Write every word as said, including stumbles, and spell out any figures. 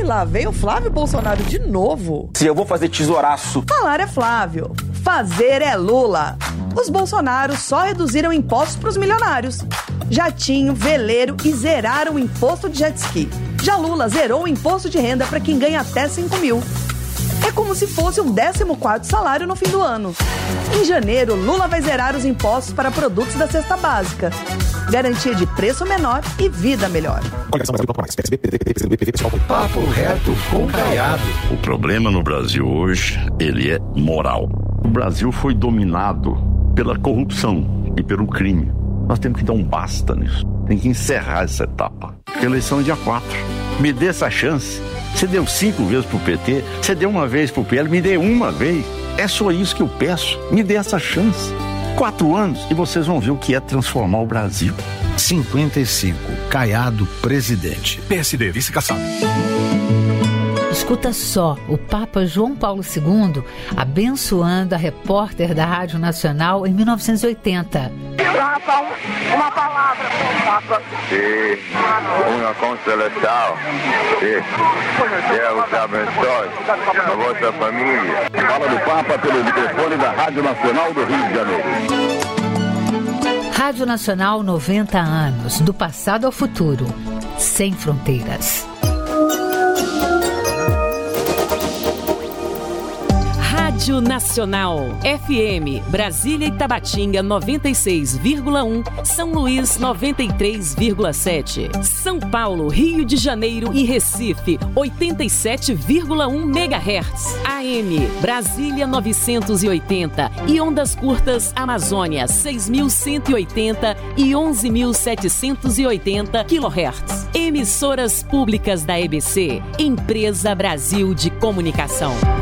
lá vem o Flávio Bolsonaro de novo. Se eu vou fazer tesouraço. Falar é Flávio, fazer é Lula. Os Bolsonaros só reduziram impostos para os milionários. Jatinho, veleiro e zeraram o imposto de jet ski. Já Lula zerou o imposto de renda para quem ganha até cinco mil. É como se fosse um décimo quarto salário no fim do ano. Em janeiro, Lula vai zerar os impostos para produtos da cesta básica. Garantia de preço menor e vida melhor. Papo reto com Caiado. O problema no Brasil hoje, ele é moral. O Brasil foi dominado pela corrupção e pelo crime. Nós temos que dar um basta nisso. Tem que encerrar essa etapa. A eleição é dia quatro. Me dê essa chance. Você deu cinco vezes pro P T, você deu uma vez pro P L, me dê uma vez. É só isso que eu peço. Me dê essa chance. Quatro anos e vocês vão ver o que é transformar o Brasil. cinquenta e cinco. Caiado, presidente. P S D, vice-caçado. Escuta só, o Papa João Paulo segundo abençoando a repórter da Rádio Nacional em mil novecentos e oitenta. Papa, uma palavra para o Papa. Sim, uma constelação. Sim, Deus te abençoe a vossa família. Fala do Papa pelo microfone da Rádio Nacional do Rio de Janeiro. Rádio Nacional, noventa anos, do passado ao futuro, sem fronteiras. Rádio Nacional, F M, Brasília e Tabatinga noventa e seis vírgula um, São Luís noventa e três vírgula sete, São Paulo, Rio de Janeiro e Recife oitenta e sete vírgula um megahertz, A M, Brasília novecentos e oitenta e ondas curtas Amazônia seis mil cento e oitenta e onze mil setecentos e oitenta quilohertz. Emissoras públicas da E B C, Empresa Brasil de Comunicação.